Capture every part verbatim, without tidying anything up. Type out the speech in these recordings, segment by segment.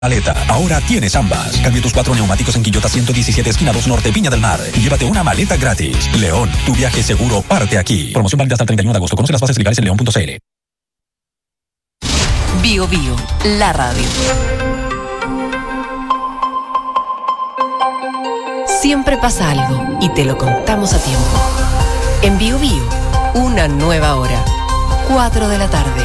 Maleta, ahora tienes ambas. Cambia tus cuatro neumáticos en Quillota ciento diecisiete, esquina dos Norte, Viña del Mar. Y llévate una maleta gratis. León, tu viaje seguro parte aquí. Promoción válida hasta el treinta y uno de agosto. Conoce las bases legales en león punto c l. Bio Bio, la radio. Siempre pasa algo y te lo contamos a tiempo. En Bio Bio, una nueva hora. cuatro de la tarde.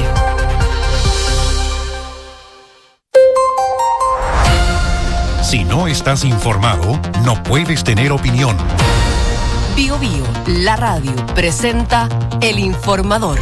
Si no estás informado, no puedes tener opinión. Bio Bio, la radio, presenta El Informador.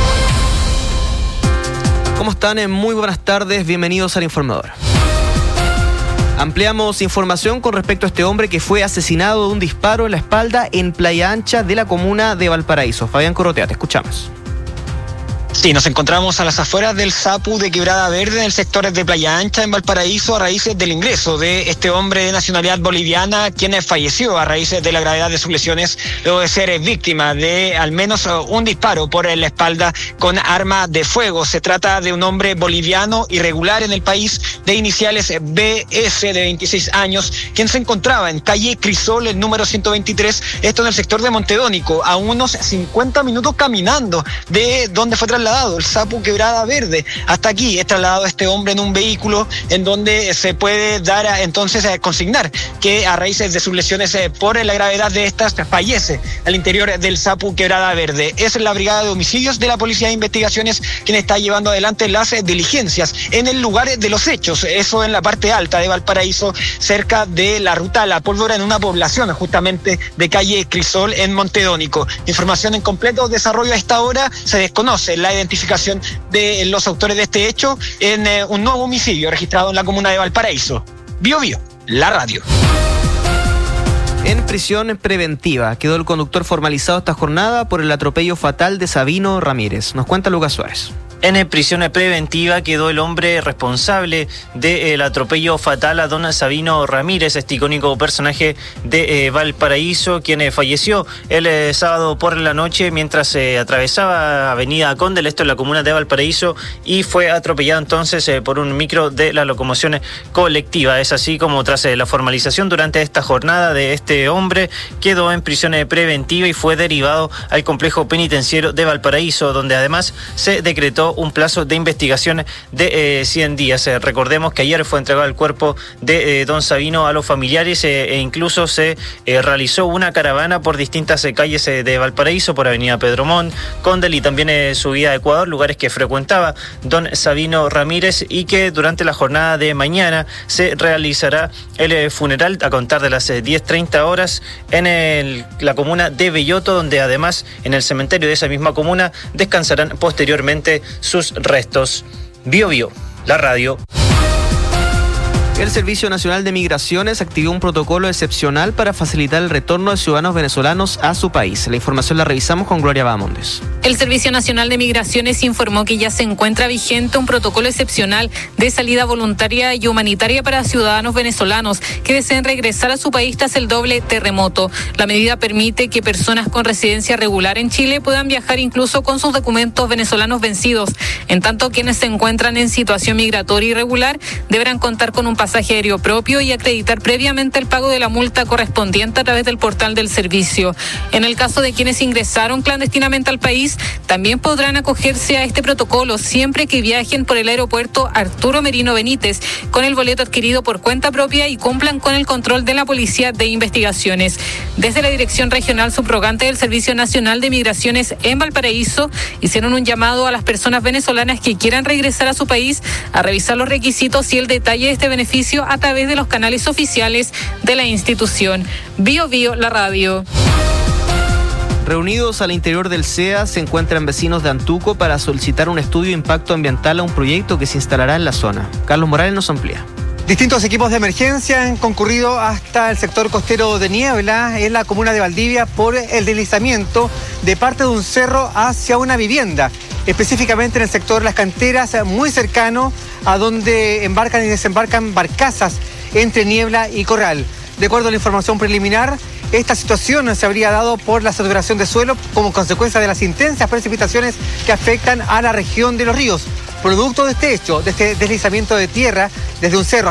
¿Cómo están? Muy buenas tardes, bienvenidos al Informador. Ampliamos información con respecto a este hombre que fue asesinado de un disparo en la espalda en Playa Ancha de la comuna de Valparaíso. Fabián Corrotea, te escuchamos. Sí, nos encontramos a las afueras del Sapu de Quebrada Verde, en el sector de Playa Ancha, en Valparaíso, a raíz del ingreso de este hombre de nacionalidad boliviana, quien falleció a raíz de la gravedad de sus lesiones, luego de ser víctima de al menos un disparo por la espalda con arma de fuego. Se trata de un hombre boliviano irregular en el país, de iniciales B S, de veintiséis años, quien se encontraba en calle Crisol, el número ciento veintitrés, esto en el sector de Montedónico, a unos cincuenta minutos caminando de donde fue trasladado el Sapu Quebrada Verde. Hasta aquí es trasladado este hombre en un vehículo en donde se puede dar a, entonces a consignar que a raíz de sus lesiones eh, por la gravedad de estas fallece al interior del Sapu Quebrada Verde. Es la brigada de homicidios de la Policía de Investigaciones quien está llevando adelante las eh, diligencias en el lugar de los hechos, eso en la parte alta de Valparaíso, cerca de la ruta a La Pólvora, en una población justamente de calle Crisol en Montedónico. Información en completo desarrollo a esta hora. Se desconoce la identificación de los autores de este hecho en eh, un nuevo homicidio registrado en la comuna de Valparaíso. Bio Bio, la radio. En prisión preventiva quedó el conductor formalizado esta jornada por el atropello fatal de Sabino Ramírez. Nos cuenta Lucas Suárez. En prisión preventiva quedó el hombre responsable del atropello fatal a don Sabino Ramírez, este icónico personaje de eh, Valparaíso, quien eh, falleció el eh, sábado por la noche mientras eh, atravesaba Avenida Condel, esto en la comuna de Valparaíso, y fue atropellado entonces eh, por un micro de la locomoción colectiva. Es así como tras eh, la formalización durante esta jornada de este hombre, quedó en prisión eh, preventiva y fue derivado al complejo penitenciario de Valparaíso, donde además se decretó un plazo de investigación de eh, cien días. Eh, recordemos que ayer fue entregado el cuerpo de eh, don Sabino a los familiares eh, e incluso se eh, realizó una caravana por distintas eh, calles eh, de Valparaíso, por Avenida Pedro Montt, Condel y también eh, subida a Ecuador, lugares que frecuentaba don Sabino Ramírez, y que durante la jornada de mañana se realizará el eh, funeral a contar de las eh, diez treinta horas en el, la comuna de Belloto, donde además en el cementerio de esa misma comuna descansarán posteriormente sus restos. Bio Bio, la radio. El Servicio Nacional de Migraciones activó un protocolo excepcional para facilitar el retorno de ciudadanos venezolanos a su país. La información la revisamos con Gloria Bahamondes. El Servicio Nacional de Migraciones informó que ya se encuentra vigente un protocolo excepcional de salida voluntaria y humanitaria para ciudadanos venezolanos que deseen regresar a su país tras el doble terremoto. La medida permite que personas con residencia regular en Chile puedan viajar incluso con sus documentos venezolanos vencidos. En tanto, quienes se encuentran en situación migratoria irregular deberán contar con un pasaje aéreo propio y acreditar previamente el pago de la multa correspondiente a través del portal del servicio. En el caso de quienes ingresaron clandestinamente al país, también podrán acogerse a este protocolo siempre que viajen por el aeropuerto Arturo Merino Benítez con el boleto adquirido por cuenta propia y cumplan con el control de la Policía de Investigaciones. Desde la Dirección Regional Subrogante del Servicio Nacional de Migraciones en Valparaíso, hicieron un llamado a las personas venezolanas que quieran regresar a su país a revisar los requisitos y el detalle de este beneficio a través de los canales oficiales de la institución. Bio Bio, la radio. Reunidos al interior del C E A se encuentran vecinos de Antuco para solicitar un estudio de impacto ambiental a un proyecto que se instalará en la zona. Carlos Morales nos amplía. Distintos equipos de emergencia han concurrido hasta el sector costero de Niebla, en la comuna de Valdivia, por el deslizamiento de parte de un cerro hacia una vivienda, específicamente en el sector Las Canteras, muy cercano a donde embarcan y desembarcan barcazas entre Niebla y Corral. De acuerdo a la información preliminar, esta situación se habría dado por la saturación de suelo como consecuencia de las intensas precipitaciones que afectan a la región de Los Ríos. producto de este hecho, de este deslizamiento de tierra desde un cerro